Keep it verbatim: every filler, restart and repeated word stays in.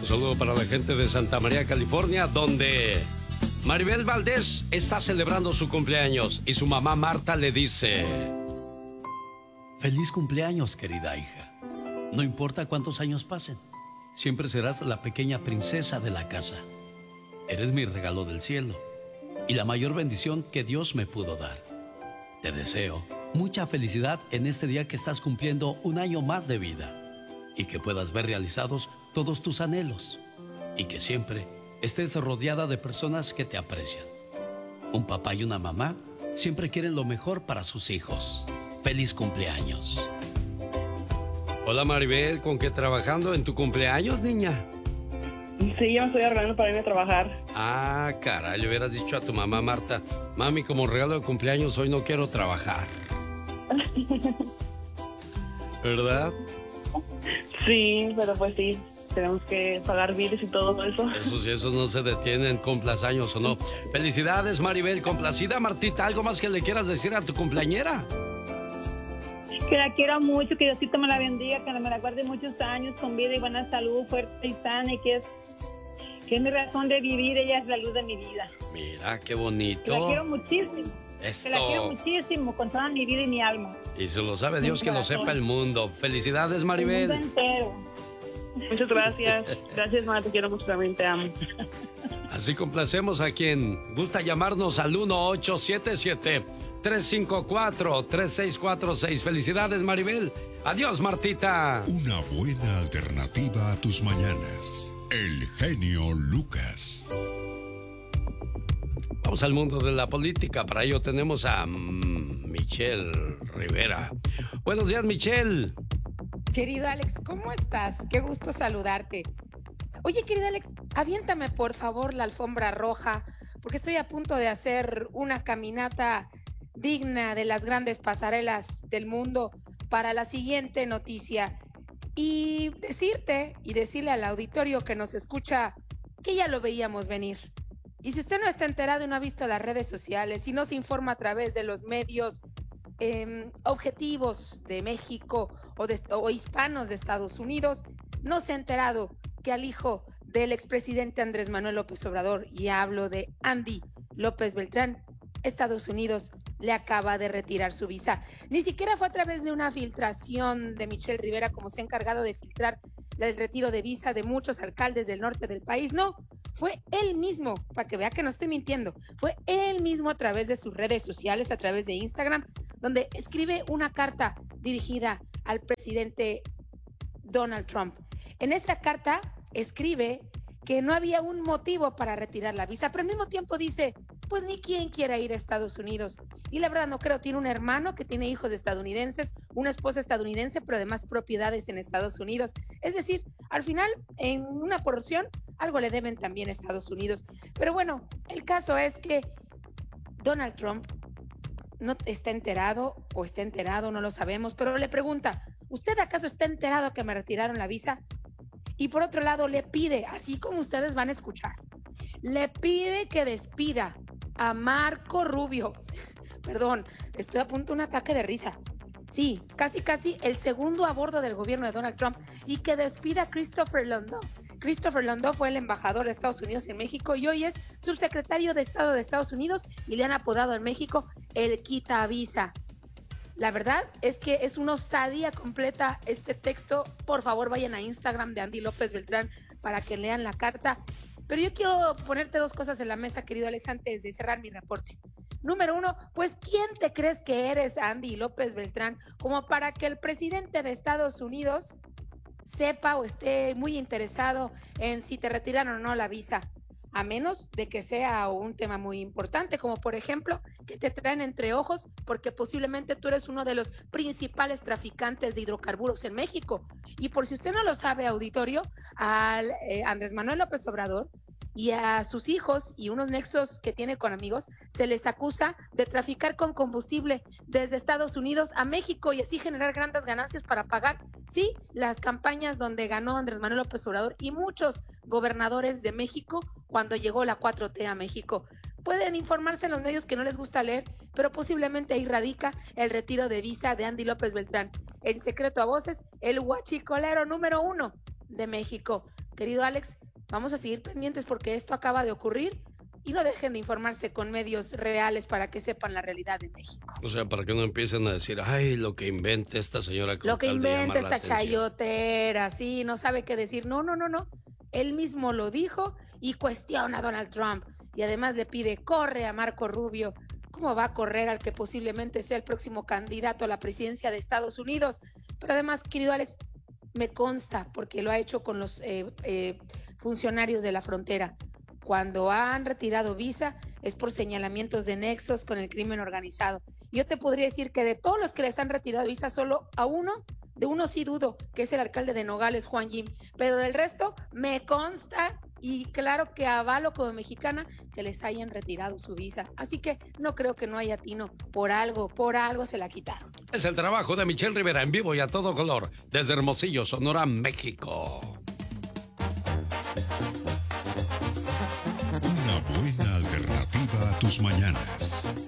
Un saludo para la gente de Santa María, California, donde Maribel Valdés está celebrando su cumpleaños y su mamá Marta le dice: feliz cumpleaños, querida hija. No importa cuántos años pasen, siempre serás la pequeña princesa de la casa. Eres mi regalo del cielo y la mayor bendición que Dios me pudo dar. Te deseo mucha felicidad en este día que estás cumpliendo un año más de vida y que puedas ver realizados todos tus anhelos y que siempre estés rodeada de personas que te aprecian. Un papá y una mamá siempre quieren lo mejor para sus hijos. ¡Feliz cumpleaños! Hola Maribel, ¿con qué trabajando en tu cumpleaños, niña? Sí, yo me estoy arreglando para irme a trabajar. Ah, caray, le hubieras dicho a tu mamá Marta: mami, como regalo de cumpleaños hoy no quiero trabajar. ¿Verdad? Sí, pero pues sí, tenemos que pagar biles y todo eso. Esos y esos no se detienen, cumplas años o no. Felicidades, Maribel, complacida. Martita, ¿algo más que le quieras decir a tu cumpleañera? Que la quiero mucho, que Diosito me la bendiga, que me la guarde muchos años con vida y buena salud, fuerte y sana, y que es, que es mi razón de vivir, ella es la luz de mi vida. Mira, qué bonito. Que la quiero muchísimo. Eso. Que la quiero muchísimo, con toda mi vida y mi alma. Y se lo sabe Dios, que lo sepa el mundo. Felicidades, Maribel. El mundo entero. Muchas gracias. Gracias, mamá, te quiero mucho, también te amo. Así complacemos a quien gusta llamarnos al uno ocho siete siete, tres cinco cuatro, tres seis cuatro seis. Felicidades, Maribel. Adiós, Martita. Una buena alternativa a tus mañanas. El genio Lucas. Vamos al mundo de la política. Para ello tenemos a mm, Michelle Rivera. Buenos días, Michelle. Querido Alex, ¿cómo estás? Qué gusto saludarte. Oye, querido Alex, aviéntame por favor la alfombra roja, porque estoy a punto de hacer una caminata digna de las grandes pasarelas del mundo para la siguiente noticia. Y decirte y decirle al auditorio que nos escucha que ya lo veíamos venir. Y si usted no está enterado y no ha visto las redes sociales y no se informa a través de los medios eh, objetivos de México o, de, o hispanos de Estados Unidos, no se ha enterado que al hijo del expresidente Andrés Manuel López Obrador, y hablo de Andy López Beltrán, Estados Unidos le acaba de retirar su visa. Ni siquiera fue a través de una filtración de Michelle Rivera, como se ha encargado de filtrar el retiro de visa de muchos alcaldes del norte del país. No, fue él mismo, para que vea que no estoy mintiendo, fue él mismo a través de sus redes sociales, a través de Instagram, donde escribe una carta dirigida al presidente Donald Trump. En esa carta escribe que no había un motivo para retirar la visa, pero al mismo tiempo dice, pues ni quien quiera ir a Estados Unidos. Y la verdad no creo, tiene un hermano que tiene hijos estadounidenses, una esposa estadounidense, pero además propiedades en Estados Unidos. Es decir, al final, en una porción, algo le deben también a Estados Unidos. Pero bueno, el caso es que Donald Trump no está enterado, o está enterado, no lo sabemos, pero le pregunta, ¿usted acaso está enterado que me retiraron la visa? Y por otro lado le pide, así como ustedes van a escuchar, le pide que despida a Marco Rubio. Perdón, estoy a punto de un ataque de risa. Sí, casi casi el segundo a bordo del gobierno de Donald Trump, y que despida a Christopher Landau. Christopher Landau fue el embajador de Estados Unidos en México y hoy es subsecretario de Estado de Estados Unidos y le han apodado en México el quita visa. La verdad es que es una osadía completa este texto. Por favor, vayan a Instagram de Andy López Beltrán para que lean la carta. Pero yo quiero ponerte dos cosas en la mesa, querido Alex, antes de cerrar mi reporte. Número uno, pues, ¿quién te crees que eres, Andy López Beltrán, como para que el presidente de Estados Unidos sepa o esté muy interesado en si te retiran o no la visa? A menos de que sea un tema muy importante, como por ejemplo, que te traen entre ojos porque posiblemente tú eres uno de los principales traficantes de hidrocarburos en México. Y por si usted no lo sabe, auditorio, al eh, Andrés Manuel López Obrador y a sus hijos y unos nexos que tiene con amigos, se les acusa de traficar con combustible desde Estados Unidos a México y así generar grandes ganancias para pagar, sí, las campañas donde ganó Andrés Manuel López Obrador y muchos gobernadores de México cuando llegó la cuatro T a México. Pueden informarse en los medios que no les gusta leer, pero posiblemente ahí radica el retiro de visa de Andy López Beltrán, el secreto a voces, el huachicolero número uno de México. querido Alex, vamos a seguir pendientes porque esto acaba de ocurrir y no dejen de informarse con medios reales para que sepan la realidad de México. O sea, para que no empiecen a decir, ay, lo que inventa esta señora. Lo que inventa esta chayotera, sí, no sabe qué decir. No, no, no, no. Él mismo lo dijo y cuestiona a Donald Trump. Y además le pide, corre a Marco Rubio. ¿Cómo va a correr al que posiblemente sea el próximo candidato a la presidencia de Estados Unidos? Pero además, querido Alex, me consta, porque lo ha hecho con los eh, eh, funcionarios de la frontera. Cuando han retirado visa es por señalamientos de nexos con el crimen organizado. Yo te podría decir que de todos los que les han retirado visa, solo a uno, de uno sí dudo, que es el alcalde de Nogales, Juan Jim. Pero del resto, me consta y claro que avalo como mexicana que les hayan retirado su visa. Así que no creo que no haya tino. Por algo, por algo se la quitaron. Es el trabajo de Michelle Rivera en vivo y a todo color, desde Hermosillo, Sonora, México. Una buena alternativa a tus mañanas.